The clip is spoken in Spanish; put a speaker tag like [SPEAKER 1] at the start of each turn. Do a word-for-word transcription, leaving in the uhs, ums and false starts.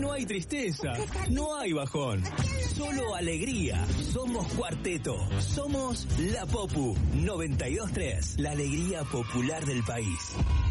[SPEAKER 1] no hay tristeza, no hay bajón, solo alegría. Somos Cuarteto, somos La Popu noventa y dos punto tres, la alegría popular del país.